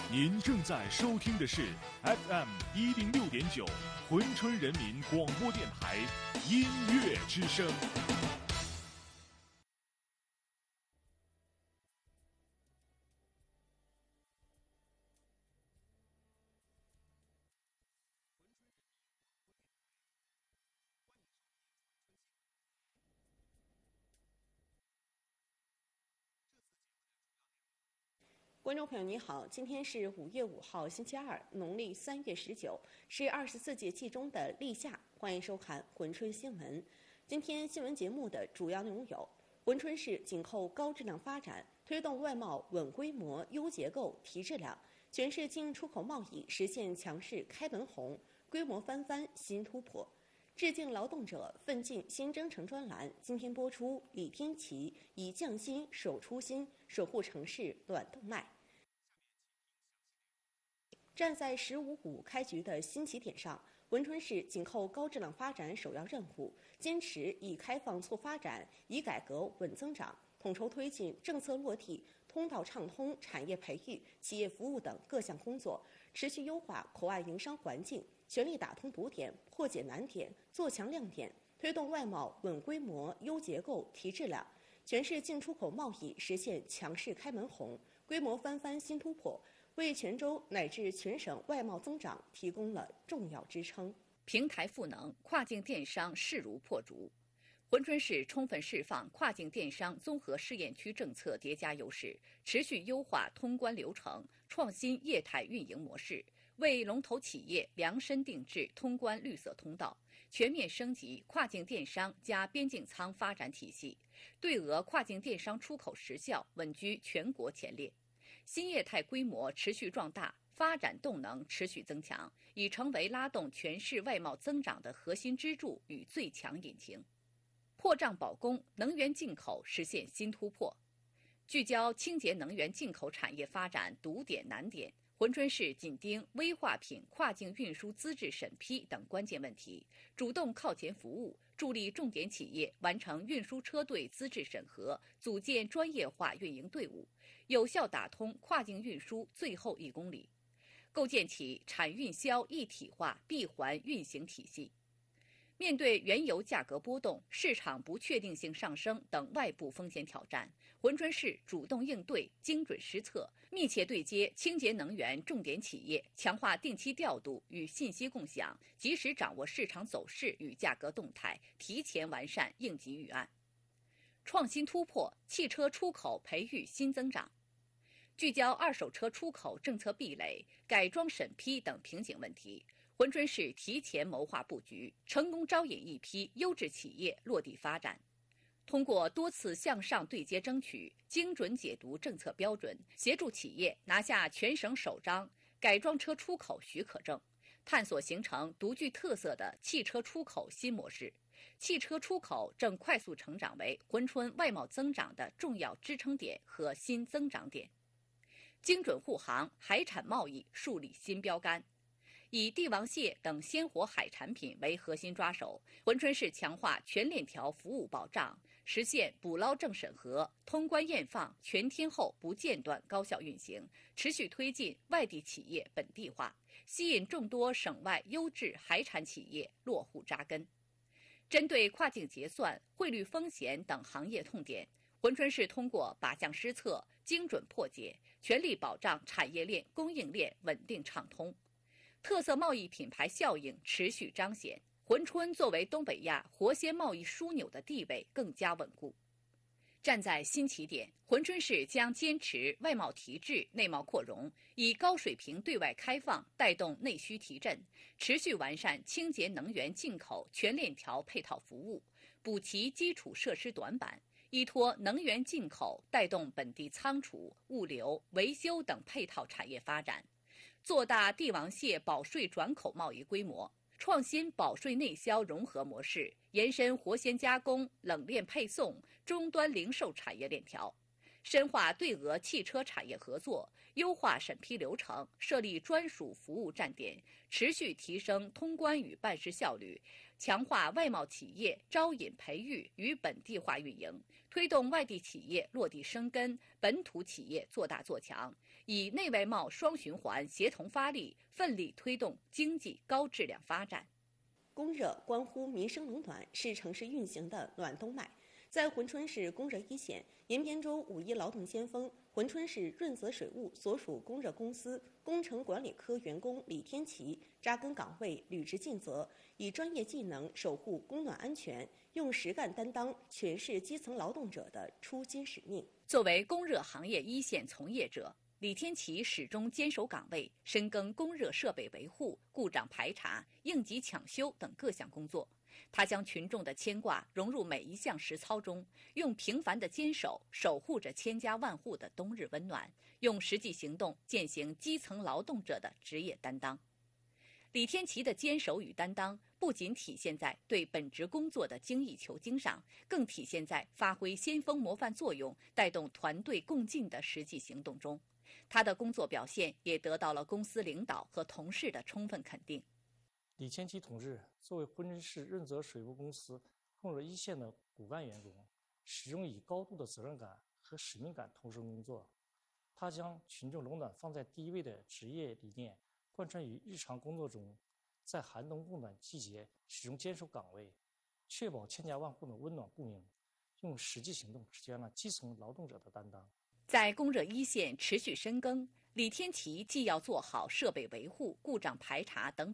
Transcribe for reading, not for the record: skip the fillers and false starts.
您正在收听的是 FM 106.9珲春人民广播电台音乐之声。 观众朋友您好，今天是5月5号星期二，农历3月19，是24节气中的立夏。欢迎收看珲春新闻。今天新闻节目的主要内容有：珲春市紧扣高质量发展，推动外贸稳规模、优结构、提质量，全市进出口贸易实现强势开门红，规模翻番新突破。致敬劳动者，奋进新征程专栏今天播出李天琦以匠心守初心，守护城市暖动脉。站在15+5开局的新起点上，珲春市紧扣高质量发展首要任务，坚持以开放促发展，以改革稳增长，统筹推进政策落地、通道畅通、产业培育、企业服务等各项工作，持续优化口岸营商环境，全力打通堵点，破解难点，做强亮点，推动外贸稳规模、优结构、提质量，全市进出口贸易实现强势开门红，规模翻番新突破，为泉州乃至全省外贸增长提供了重要支撑。 平台赋能，跨境电商势如破竹。珲春市充分释放跨境电商综合试验区政策叠加优势，持续优化通关流程，创新业态运营模式，为龙头企业量身定制通关绿色通道，全面升级跨境电商加边境仓发展体系，对俄跨境电商出口实效稳居全国前列。新业态规模持续壮大，发展动能持续增强，已成为拉动全市外贸增长的核心支柱与最强引擎。破障保供，能源进口实现新突破。聚焦清洁能源进口产业发展堵点难点，珲春市紧盯危化品跨境运输资质审批等关键问题，主动靠前服务，助力重点企业完成运输车队资质审核，组建专业化运营队伍，有效打通跨境运输最后1公里，构建起产运销一体化闭环运行体系。面对原油价格波动、市场不确定性上升等外部风险挑战，珲春市主动应对，精准施策，密切对接清洁能源重点企业，强化定期调度与信息共享，及时掌握市场走势与价格动态，提前完善应急预案。创新突破，汽车出口培育新增长。聚焦二手车出口政策壁垒、改装审批等瓶颈问题，珲春市提前谋划布局，成功招引一批优质企业落地发展。通过多次向上对接争取，精准解读政策标准，协助企业拿下全省首张改装车出口许可证，探索形成独具特色的汽车出口新模式。汽车出口正快速成长为珲春外贸增长的重要支撑点和新增长点。精准护航，海产贸易树立新标杆。以帝王蟹等鲜活海产品为核心抓手，珲春市强化全链条服务保障，实现捕捞证审核、通关验放全天候不间断高效运行，持续推进外地企业本地化，吸引众多省外优质海产企业落户扎根。针对跨境结算、汇率风险等行业痛点，珲春市通过靶向施策，精准破解，全力保障产业链、供应链稳定畅通。特色贸易品牌效应持续彰显，珲春作为东北亚活鲜贸易枢纽的地位更加稳固。站在新起点，珲春市将坚持外贸提质、内贸扩容，以高水平对外开放带动内需提振，持续完善清洁能源进口全链条配套服务，补齐基础设施短板，依托能源进口带动本地仓储、物流、维修等配套产业发展，做大帝王蟹保税转口贸易规模，创新保税内销融合模式，延伸活鲜加工、冷链配送、终端零售产业链条， 深化对俄汽车产业合作，优化审批流程，设立专属服务站点，持续提升通关与办事效率，强化外贸企业招引培育与本地化运营，推动外地企业落地生根，本土企业做大做强，以内外贸双循环协同发力，奋力推动经济高质量发展。 供热关乎民生冷暖，是城市运行的暖冬脉。在珲春市供热一线，延边州五一劳动先锋、珲春市润泽水务所属供热公司工程管理科员工李天琪扎根岗位，履职尽责，以专业技能守护供暖安全，用实干担当诠释基层劳动者的初心使命。 作为供热行业一线从业者，李天琪始终坚守岗位，深耕供热设备维护、故障排查、应急抢修等各项工作。他将群众的牵挂融入每一项实操中，用平凡的坚守守护着千家万户的冬日温暖，用实际行动践行基层劳动者的职业担当。李天琪的坚守与担当不仅体现在对本职工作的精益求精上，更体现在发挥先锋模范作用、带动团队共进的实际行动中。他的工作表现也得到了公司领导和同事的充分肯定。 李天琪同志作为珲春市润泽水务公司供热一线的骨干员工，始终以高度的责任感和使命感投身工作。他将群众冷暖放在第一位的职业理念贯穿于日常工作中，在寒冬供暖季节始终坚守岗位，确保千家万户的温暖供应，用实际行动实现了基层劳动者的担当。 在供热一线持续深耕，李天琪既要做好设备维护、故障排查等